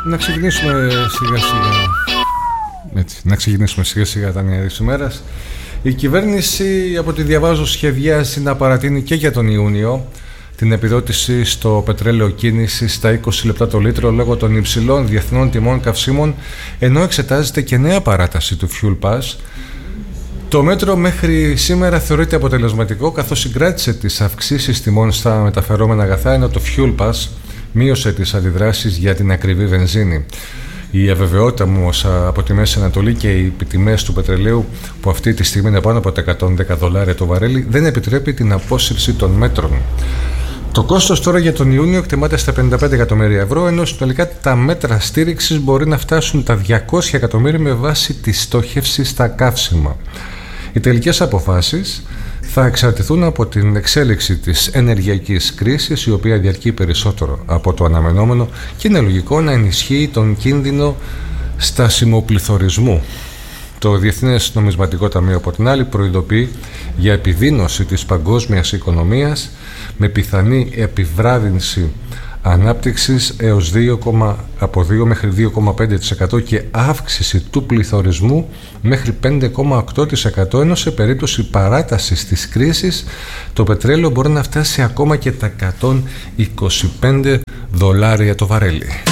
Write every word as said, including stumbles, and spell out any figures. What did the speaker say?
Να ξεκινήσουμε σιγά σιγά έτσι, να ξεκινήσουμε σιγά σιγά τα νέα της ημέρας. Η κυβέρνηση, από ό,τι διαβάζω, σχεδιάζει να παρατείνει και για τον Ιούνιο την επιδότηση στο πετρέλαιο κίνησης στα είκοσι λεπτά το λίτρο λόγω των υψηλών διεθνών τιμών καυσίμων, ενώ εξετάζεται και νέα παράταση του Fuel Pass. Το μέτρο μέχρι σήμερα θεωρείται αποτελεσματικό, καθώς συγκράτησε τις αυξήσεις τιμών στα μεταφερόμενα αγαθά, ενώ το Fuel Pass μείωσε τις αντιδράσεις για την ακριβή βενζίνη. Η αβεβαιότητα όμως από τη Μέση Ανατολή και οι τιμές του πετρελαίου, που αυτή τη στιγμή είναι πάνω από τα εκατόν δέκα δολάρια το βαρέλι, δεν επιτρέπει την απόσυρση των μέτρων. Το κόστος τώρα για τον Ιούνιο εκτιμάται στα πενήντα πέντε εκατομμύρια ευρώ, ενώ συνολικά τα μέτρα στήριξης μπορεί να φτάσουν τα διακόσια εκατομμύρια με βάση τη στόχευση στα καύσιμα. Οι τελικές αποφάσεις θα εξαρτηθούν από την εξέλιξη της ενεργειακής κρίσης, η οποία διαρκεί περισσότερο από το αναμενόμενο και είναι λογικό να ενισχύει τον κίνδυνο στασιμοπληθωρισμού. Το Διεθνές Νομισματικό Ταμείο, από την άλλη, προειδοποιεί για επιδείνωση της παγκόσμιας οικονομίας με πιθανή επιβράδυνση ανάπτυξης έως δύο, από δύο μέχρι δύο κόμμα πέντε τοις εκατό και αύξηση του πληθωρισμού μέχρι πέντε κόμμα οκτώ τοις εκατό, ενώ σε περίπτωση παράτασης της κρίσης το πετρέλαιο μπορεί να φτάσει ακόμα και τα εκατόν είκοσι πέντε δολάρια το βαρέλι.